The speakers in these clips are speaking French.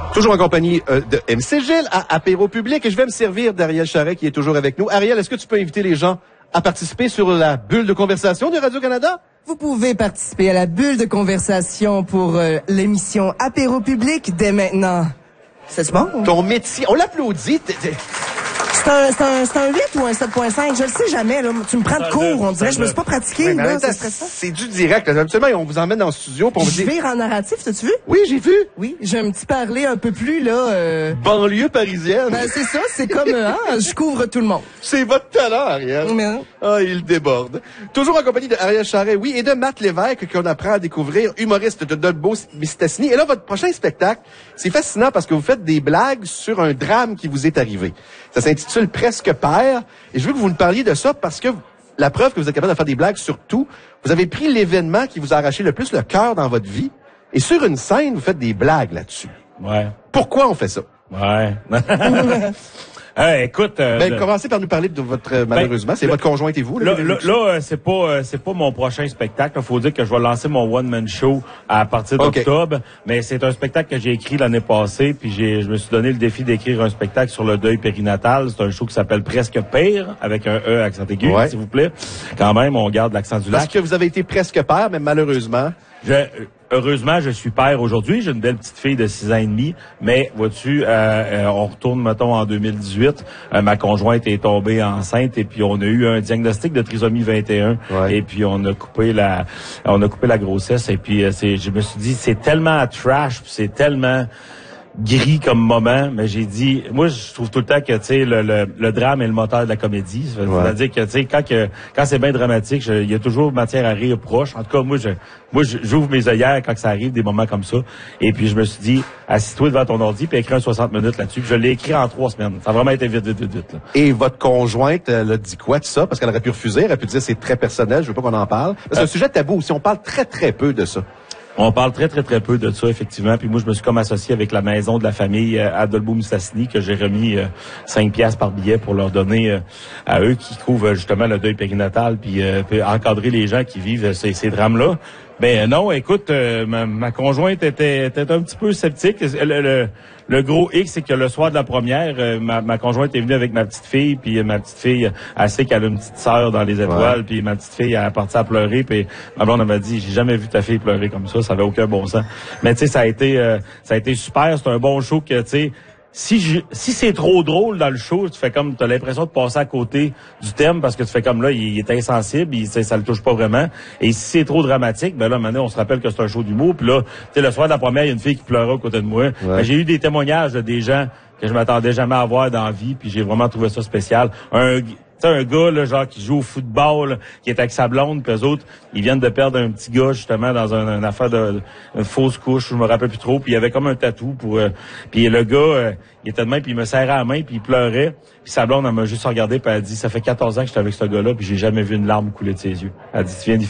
Toujours en compagnie de MC Gilles à Apéro Public et je vais me servir d'Ariel Charret qui est toujours avec nous. Ariel, est-ce que tu peux inviter les gens à participer sur la bulle de conversation de Radio-Canada? Vous pouvez participer à la bulle de conversation pour l'émission Apéro Public dès maintenant. C'est bon? Ton métier, on l'applaudit. C'est un 8 ou un 7.5? Je le sais jamais, là. Tu me prends de cours, on dirait. Je me suis pas pratiqué, là. C'est du direct, là. Absolument, on vous emmène dans le studio pour vous dire... Je vire en narratif, t'as-tu vu? Oui, j'ai vu. Oui, j'ai un petit parler un peu plus, là... Banlieue parisienne. Ben, c'est ça, c'est comme, je couvre tout le monde. C'est votre talent, Ariel. Mais... Ah, il déborde. Toujours en compagnie de Ariel Charret, oui, et de Matt Lévesque, qu'on apprend à découvrir, humoriste de Dolbeau-Mistassini. Et là, votre prochain spectacle, c'est fascinant parce que vous faites des blagues sur un drame qui vous est arrivé. Ça s'intitule Presque Père. Et je veux que vous nous parliez de ça parce que la preuve que vous êtes capable de faire des blagues sur tout, vous avez pris l'événement qui vous a arraché le plus le cœur dans votre vie. Et sur une scène, vous faites des blagues là-dessus. Ouais. Pourquoi on fait ça? Ouais. Écoute, commencez par nous parler de votre, malheureusement, c'est votre conjointe et vous. Là, c'est pas mon prochain spectacle. Il faut dire que je vais lancer mon one-man show à partir d'octobre. Mais c'est un spectacle que j'ai écrit l'année passée, puis je me suis donné le défi d'écrire un spectacle sur le deuil périnatal. C'est un show qui s'appelle Presque Père, avec un E accent aigu, s'il vous plaît. Quand même, on garde l'accent du lac. Parce que vous avez été presque père, mais malheureusement... Heureusement, je suis père aujourd'hui. J'ai une belle petite fille de 6 ans et demi. Mais, vois-tu, on retourne, mettons, en 2018. Ma conjointe est tombée enceinte et puis on a eu un diagnostic de trisomie 21. Ouais. Et puis on a coupé la grossesse. Et puis je me suis dit, c'est tellement trash, c'est tellement gris comme moment, mais j'ai dit, moi je trouve tout le temps que tu sais le drame est le moteur de la comédie. C'est-à-dire que tu sais quand c'est bien dramatique, il y a toujours matière à rire proche. En tout cas, moi j'ouvre mes œillères quand ça arrive des moments comme ça. Et puis je me suis dit, assis-toi devant ton ordi puis écris un 60 minutes là-dessus. Puis je l'ai écrit en 3 semaines. Ça a vraiment été vite là. Et votre conjointe elle a dit quoi de ça? Parce qu'elle aurait pu refuser, elle aurait pu dire c'est très personnel, je veux pas qu'on en parle. C'est un sujet tabou aussi, on parle très très peu de ça. On parle très peu de ça, effectivement. Puis moi, je me suis comme associé avec la maison de la famille à Dolbeau-Mistassini, que j'ai remis 5 piastres par billet pour leur donner à eux qui couvrent justement le deuil périnatal, puis encadrer les gens qui vivent ces drames-là. Ben non, écoute, ma conjointe était un petit peu sceptique. Le gros X, c'est que le soir de la première, ma conjointe est venue avec ma petite fille, puis ma petite fille, elle sait qu'elle a une petite sœur dans les étoiles, puis ma petite fille, elle est partie à pleurer, puis ma blonde m'a dit, j'ai jamais vu ta fille pleurer comme ça avait aucun bon sens. Mais tu sais, ça a été super, c'est un bon show que, tu sais, si c'est trop drôle dans le show, tu fais comme, t'as l'impression de passer à côté du thème parce que tu fais comme là, il est insensible, ça le touche pas vraiment. Et si c'est trop dramatique, ben là, maintenant, on se rappelle que c'est un show d'humour. Puis là, tu sais, le soir de la première, il y a une fille qui pleurait à côté de moi. Ben, j'ai eu des témoignages de des gens que je m'attendais jamais à voir dans la vie, puis j'ai vraiment trouvé ça spécial. Un gars, là, genre, qui joue au football, là, qui est avec sa blonde, puis eux autres, ils viennent de perdre un petit gars, justement, dans une affaire une fausse couche, je me rappelle plus trop, puis il y avait comme un tatou puis le gars, il était de même, puis il me serrait à la main, puis il pleurait, puis sa blonde, elle m'a juste regardé, puis elle a dit, ça fait 14 ans que j'étais avec ce gars-là, puis j'ai jamais vu une larme couler de ses yeux. Elle a dit, tu viens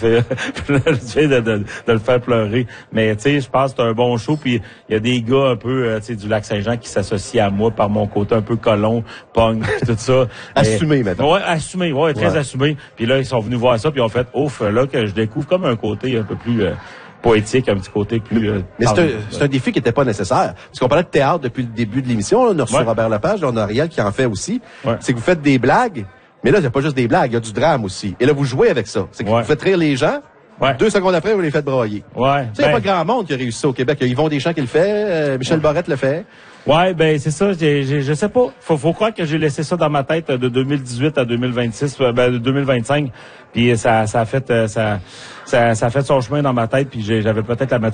de le faire pleurer. Mais, tu sais, je pense que c'est un bon show, puis il y a des gars un peu, tu sais, du Lac-Saint-Jean qui s'associent à moi par mon côté un peu colon, punk, tout ça. Assumé, maintenant. Ouais, assumé, très assumé. Puis là, ils sont venus voir ça, puis ils ont fait, ouf, là, que je découvre comme un côté un peu plus poétique, un petit côté plus... Mais c'est un défi qui n'était pas nécessaire. Parce qu'on parlait de théâtre depuis le début de l'émission. On a reçu Robert Lepage, là, on a Ariel qui en fait aussi. Ouais. C'est que vous faites des blagues, mais là, il n'y a pas juste des blagues, il y a du drame aussi. Et là, vous jouez avec ça. C'est que vous faites rire les gens. Ouais. 2 secondes après, vous les faites brailler. Ouais. Tu sais, il n'y a pas grand monde qui a réussi ça au Québec. Il y a Yvon Deschamps qui le fait, Michel Barrette le fait. Ouais, ben c'est ça. Je sais pas. Faut croire que j'ai laissé ça dans ma tête de 2018 à 2026, de 2025. Puis ça a fait son chemin dans ma tête. Puis j'avais peut-être la